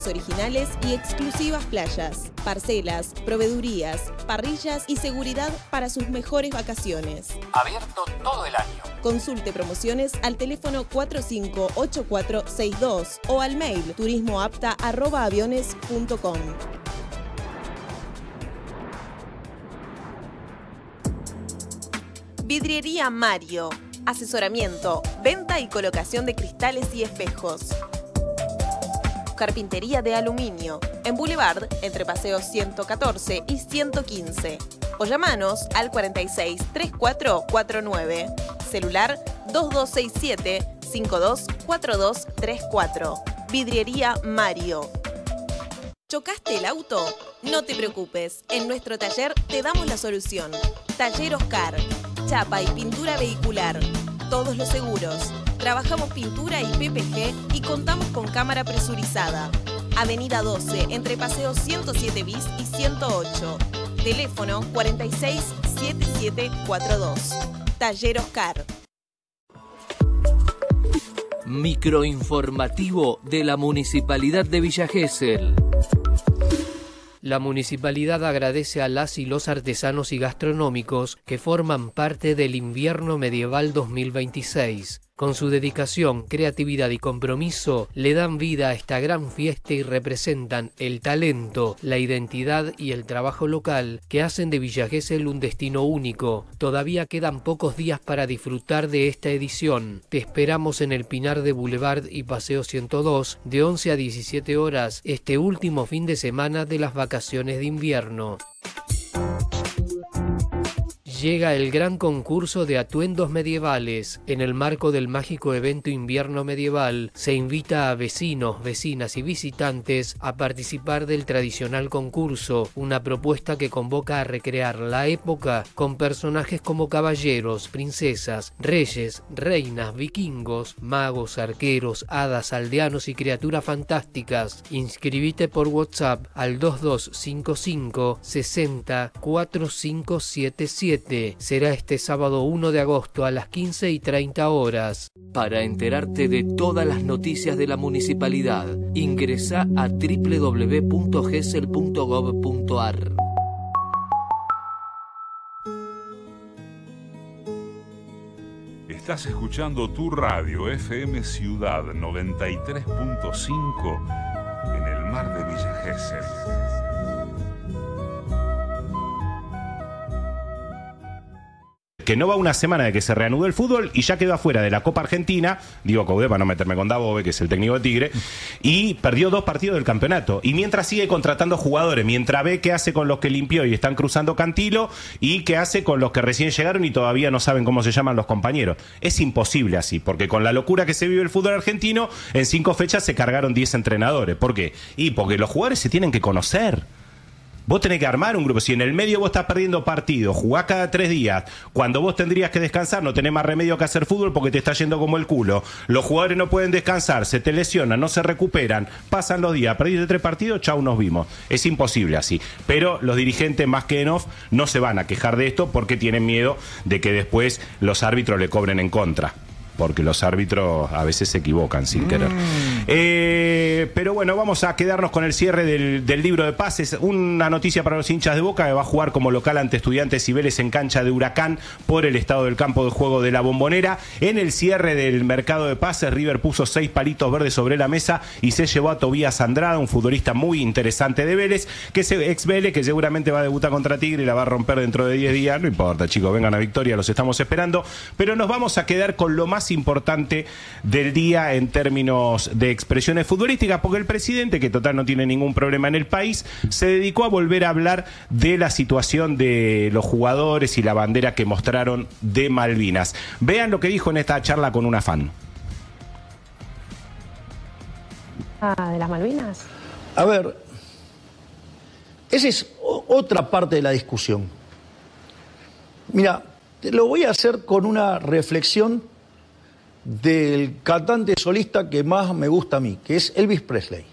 originales y exclusivas playas, parcelas, proveedurías, parrillas y seguridad para sus mejores vacaciones. Abierto todo el año. Consulte promociones al teléfono 458462 o al mail turismoapta@aviones.com. Vidriería Mario. Asesoramiento, venta y colocación de cristales y espejos. Carpintería de aluminio, en Boulevard, entre Paseos 114 y 115. O llamanos al 46 3449. Celular 2267 524234. Vidriería Mario. ¿Chocaste el auto? No te preocupes, en nuestro taller te damos la solución. Taller Oscar, chapa y pintura vehicular, todos los seguros. Trabajamos pintura y PPG y contamos con cámara presurizada. Avenida 12, entre Paseos 107 bis y 108. Teléfono 467742. Taller Oscar. Microinformativo de la Municipalidad de Villa Gesell. La municipalidad agradece a las y los artesanos y gastronómicos que forman parte del Invierno Medieval 2026. Con su dedicación, creatividad y compromiso, le dan vida a esta gran fiesta y representan el talento, la identidad y el trabajo local que hacen de Villa Gesell un destino único. Todavía quedan pocos días para disfrutar de esta edición. Te esperamos en el Pinar de Boulevard y Paseo 102 de 11 a 17 horas este último fin de semana de las vacaciones de invierno. Llega el gran concurso de atuendos medievales. En el marco del mágico evento Invierno Medieval, se invita a vecinos, vecinas y visitantes a participar del tradicional concurso, una propuesta que convoca a recrear la época con personajes como caballeros, princesas, reyes, reinas, vikingos, magos, arqueros, hadas, aldeanos y criaturas fantásticas. Inscribite por WhatsApp al 2255 60 4577. Será este sábado 1 de agosto a las 15:30 horas. Para enterarte de todas las noticias de la municipalidad, ingresa a www.gesell.gov.ar. Estás escuchando tu radio FM Ciudad 93.5 en el mar de Villa Gesell. Que no va una semana de que se reanudó el fútbol y ya quedó afuera de la Copa Argentina, digo Coudet para no meterme con Dabove, que es el técnico de Tigre, y perdió 2 partidos del campeonato. Y mientras sigue contratando jugadores, mientras ve qué hace con los que limpió y están cruzando Cantilo, y qué hace con los que recién llegaron y todavía no saben cómo se llaman los compañeros. Es imposible así, porque con la locura que se vive el fútbol argentino, en 5 fechas se cargaron 10 entrenadores. ¿Por qué? Y porque los jugadores se tienen que conocer. Vos tenés que armar un grupo. Si en el medio vos estás perdiendo partidos, jugás cada 3 días, cuando vos tendrías que descansar, no tenés más remedio que hacer fútbol porque te está yendo como el culo. Los jugadores no pueden descansar, se te lesionan, no se recuperan, pasan los días, perdiste 3 partidos, chau, nos vimos. Es imposible así. Pero los dirigentes, más que en off, no se van a quejar de esto porque tienen miedo de que después los árbitros le cobren en contra. Porque los árbitros a veces se equivocan sin querer. Pero bueno, vamos a quedarnos con el cierre del libro de pases. Una noticia para los hinchas de Boca, que va a jugar como local ante Estudiantes y Vélez en cancha de Huracán por el estado del campo de juego de la Bombonera. En el cierre del mercado de pases, River puso 6 palitos verdes sobre la mesa y se llevó a Tobías Andrada, un futbolista muy interesante de Vélez, que es ex Vélez, que seguramente va a debutar contra Tigre y la va a romper dentro de 10 días. No importa, chicos, vengan a Victoria, los estamos esperando. Pero nos vamos a quedar con lo más importante del día en términos de expresiones futbolísticas, porque el presidente, que total no tiene ningún problema en el país, se dedicó a volver a hablar de la situación de los jugadores y la bandera que mostraron de Malvinas. Vean lo que dijo en esta charla con una fan. ¿De las Malvinas? A ver, esa es otra parte de la discusión. Mira, lo voy a hacer con una reflexión del cantante solista que más me gusta a mí, que es Elvis Presley.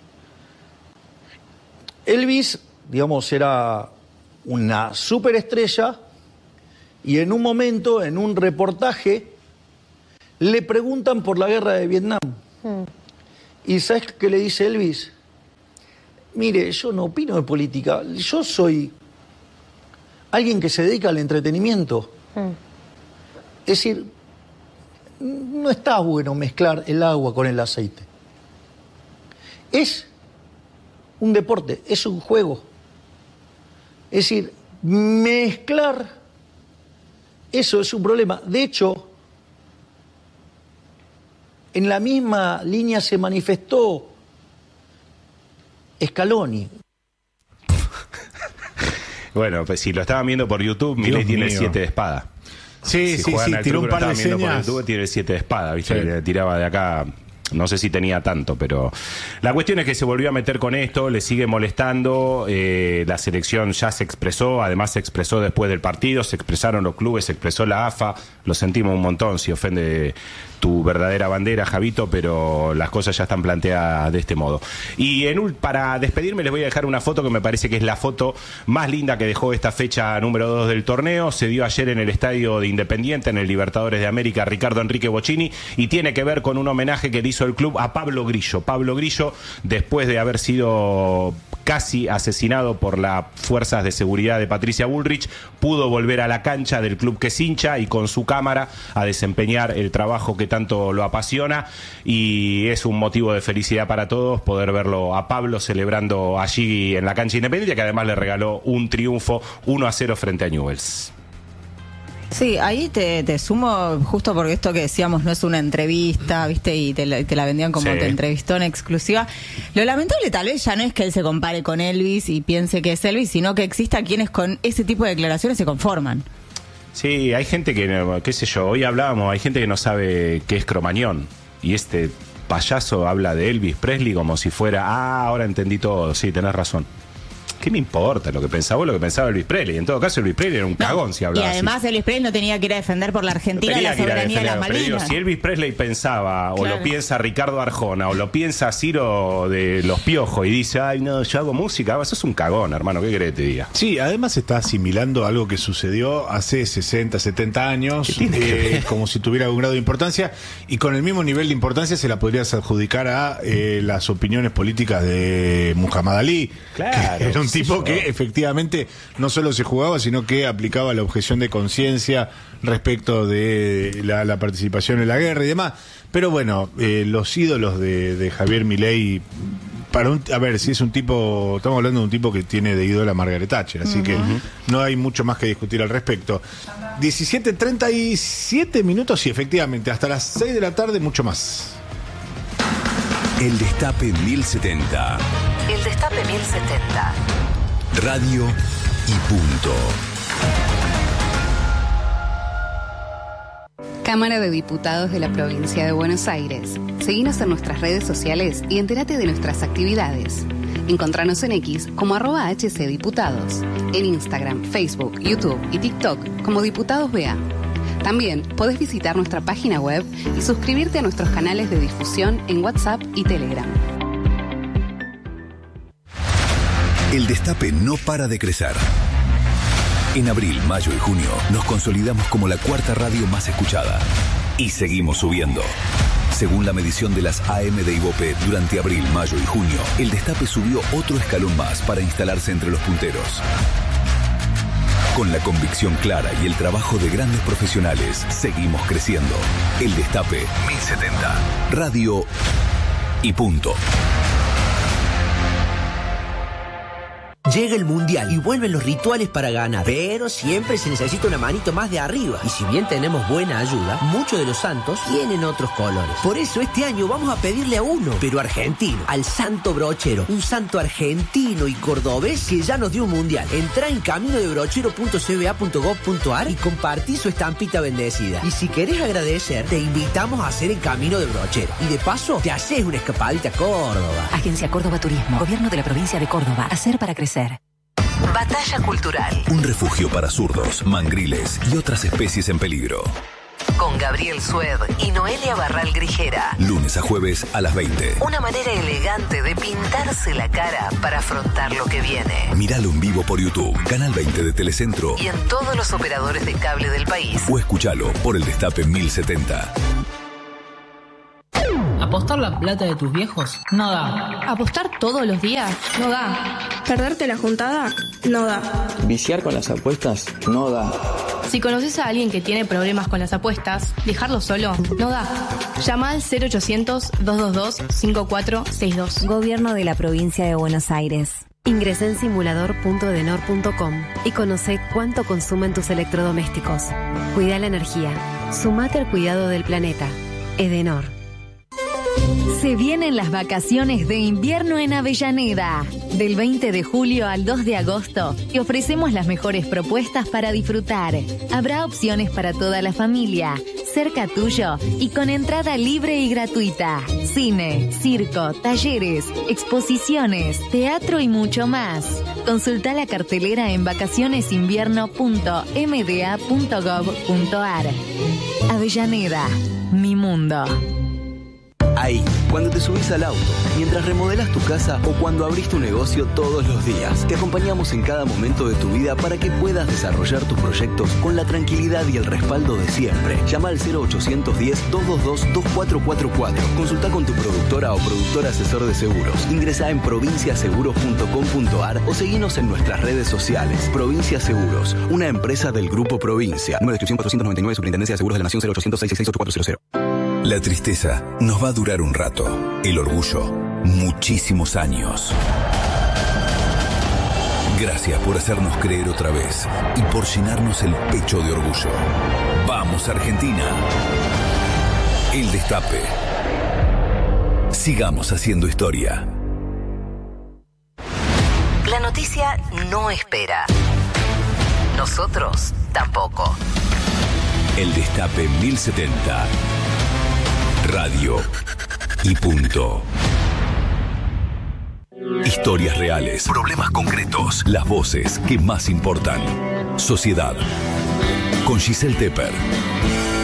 Elvis, digamos, era una superestrella y en un momento, en un reportaje, le preguntan por la guerra de Vietnam. ¿Y sabes qué le dice Elvis? Mire, yo no opino de política. Yo soy alguien que se dedica al entretenimiento. Es decir, no está bueno mezclar el agua con el aceite. Es un deporte, es un juego. Es decir, mezclar, eso es un problema. De hecho, en la misma línea se manifestó Scaloni. Bueno, pues si lo estaban viendo por YouTube, Milei tiene el 7 de espada. Sí, tiró un par de señas. YouTube, tiene el 7 de espada, ¿viste? Sí. Le tiraba de acá. No sé si tenía tanto, pero la cuestión es que se volvió a meter con esto, le sigue molestando, la selección ya se expresó, además se expresó después del partido, se expresaron los clubes, se expresó la AFA, lo sentimos un montón si ofende tu verdadera bandera, Javito, pero las cosas ya están planteadas de este modo. Y para despedirme les voy a dejar una foto que me parece que es la foto más linda que dejó esta fecha número 2 del torneo. Se dio ayer en el estadio de Independiente, en el Libertadores de América, Ricardo Enrique Bocchini, y tiene que ver con un homenaje que le hizo el club a Pablo Grillo. Pablo Grillo, después de haber sido casi asesinado por las fuerzas de seguridad de Patricia Bullrich, pudo volver a la cancha del club que es hincha y con su cámara a desempeñar el trabajo que tanto lo apasiona, y es un motivo de felicidad para todos poder verlo a Pablo celebrando allí en la cancha Independiente, que además le regaló un triunfo 1-0 frente a Newell's. Sí, ahí te sumo justo porque esto que decíamos no es una entrevista, ¿viste? Y te la vendían como te entrevistó en exclusiva. Lo lamentable tal vez ya no es que él se compare con Elvis y piense que es Elvis, sino que exista quienes con ese tipo de declaraciones se conforman. Sí, hay gente que, qué sé yo, hoy hablábamos, hay gente que no sabe qué es Cromañón, y este payaso habla de Elvis Presley como si fuera, ahora entendí todo, sí, tenés razón. ¿Qué me importa lo que pensaba vos, lo que pensaba Elvis Presley? En todo caso, Elvis Presley era un cagón si hablaba. Y además así. Elvis Presley no tenía que ir a defender por la Argentina la soberanía de las Malvinas. Si Elvis Presley pensaba, o lo piensa Ricardo Arjona, o lo piensa Ciro de Los Piojos y dice, ay no, yo hago música, eso es un cagón, hermano, ¿qué querés que te diga? Sí, además está asimilando algo que sucedió hace 60, 70 años, como si tuviera algún grado de importancia, y con el mismo nivel de importancia se la podrías adjudicar a las opiniones políticas de Muhammad Ali. Claro. Era un tipo que efectivamente no solo se jugaba, sino que aplicaba la objeción de conciencia respecto de la participación en la guerra y demás. Pero bueno, los ídolos de Javier Milei, a ver, si es un tipo, estamos hablando de un tipo que tiene de ídolo a Margaret Thatcher, así que no hay mucho más que discutir al respecto. 17:37 minutos y efectivamente hasta las 6 de la tarde mucho más. El Destape 1070. El Destape 1070. Radio y punto. Cámara de Diputados de la Provincia de Buenos Aires. Seguinos en nuestras redes sociales y entérate de nuestras actividades. Encontranos en X como @HCDiputados. En Instagram, Facebook, YouTube y TikTok como Diputados BA. También podés visitar nuestra página web y suscribirte a nuestros canales de difusión en WhatsApp y Telegram. El Destape no para de crecer. En abril, mayo y junio nos consolidamos como la cuarta radio más escuchada. Y seguimos subiendo. Según la medición de las AM de Ibope, durante abril, mayo y junio, el Destape subió otro escalón más para instalarse entre los punteros. Con la convicción clara y el trabajo de grandes profesionales, seguimos creciendo. El Destape 1070. Radio y punto. Llega el Mundial y vuelven los rituales para ganar, pero siempre se necesita una manito más de arriba. Y si bien tenemos buena ayuda, muchos de los santos tienen otros colores. Por eso este año vamos a pedirle a uno, pero argentino, al Santo Brochero, un santo argentino y cordobés que ya nos dio un Mundial. Entrá en caminodebrochero.cba.gov.ar y compartí su estampita bendecida. Y si querés agradecer, te invitamos a hacer el Camino de Brochero. Y de paso, te haces una escapadita a Córdoba. Agencia Córdoba Turismo, Gobierno de la Provincia de Córdoba. Hacer para crecer. Batalla cultural. Un refugio para zurdos, mangriles y otras especies en peligro. Con Gabriel Sued y Noelia Barral Grijera. Lunes a jueves a las 20. Una manera elegante de pintarse la cara para afrontar lo que viene. Míralo en vivo por YouTube, Canal 20 de Telecentro. Y en todos los operadores de cable del país. O escúchalo por el Destape 1070. Apostemos ¿Apostar la plata de tus viejos? No da. ¿Apostar todos los días? No da. ¿Perderte la juntada? No da. ¿Viciar con las apuestas? No da. Si conoces a alguien que tiene problemas con las apuestas, dejarlo solo no da. Llama al 0800-222-5462. Gobierno de la Provincia de Buenos Aires. Ingresa en simulador.edenor.com y conoce cuánto consumen tus electrodomésticos. Cuida la energía. Sumate al cuidado del planeta. Edenor. Se vienen las vacaciones de invierno en Avellaneda. Del 20 de julio al 2 de agosto te ofrecemos las mejores propuestas para disfrutar. Habrá opciones para toda la familia, cerca tuyo y con entrada libre y gratuita. Cine, circo, talleres, exposiciones, teatro y mucho más. Consulta la cartelera en vacacionesinvierno.mda.gov.ar. Avellaneda, mi mundo. Ahí, cuando te subís al auto, mientras remodelás tu casa o cuando abrís tu negocio todos los días, te acompañamos en cada momento de tu vida para que puedas desarrollar tus proyectos con la tranquilidad y el respaldo de siempre. Llama al 0810-222-2444. Consulta con tu productora o productor asesor de seguros. Ingresá en provinciaseguros.com.ar o seguinos en nuestras redes sociales. Provincia Seguros, una empresa del Grupo Provincia. Número de inscripción 499, Superintendencia de Seguros de la Nación, 0800-666-8400. La tristeza nos va a durar un rato. El orgullo, muchísimos años. Gracias por hacernos creer otra vez y por llenarnos el pecho de orgullo. ¡Vamos, Argentina! El Destape. Sigamos haciendo historia. La noticia no espera. Nosotros tampoco. El Destape 1070. Radio y punto. Historias reales, problemas concretos, las voces que más importan. Sociedad. Con Giselle Tepper.